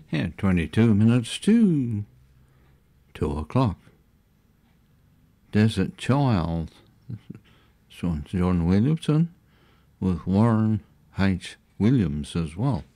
Yeah, 22 minutes to 2 o'clock. Desert Child, John Williamson, with Warren H. Williams as well.